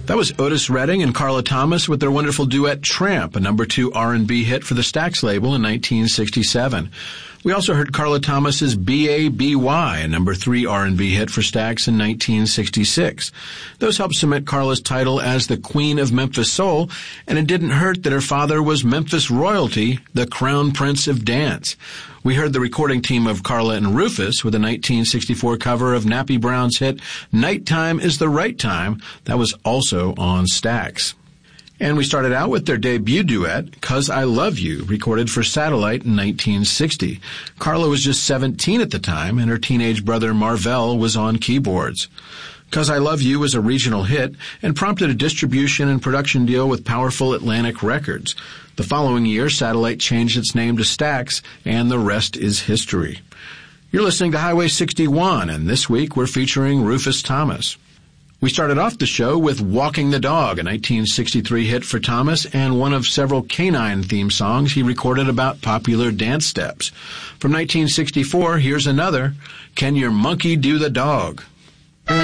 That was Otis Redding and Carla Thomas with their wonderful duet Tramp, a number 2 R&B hit for the Stax label in 1967. We also heard Carla Thomas's B.A.B.Y., a number 3 R&B hit for Stax in 1966. Those helped cement Carla's title as the Queen of Memphis Soul, and it didn't hurt that her father was Memphis royalty, the Crown Prince of Dance. We heard the recording team of Carla and Rufus with a 1964 cover of Nappy Brown's hit Nighttime is the Right Time. That was also on Stax. And we started out with their debut duet, 'Cause I Love You, recorded for Satellite in 1960. Carla was just 17 at the time, and her teenage brother Marvell was on keyboards. 'Cause I Love You was a regional hit and prompted a distribution and production deal with powerful Atlantic Records. The following year, Satellite changed its name to Stax, and the rest is history. You're listening to Highway 61, and this week we're featuring Rufus Thomas. We started off the show with Walking the Dog, a 1963 hit for Thomas and one of several Canine theme songs he recorded about popular dance steps. From 1964, here's another, Can Your Monkey Do the Dog?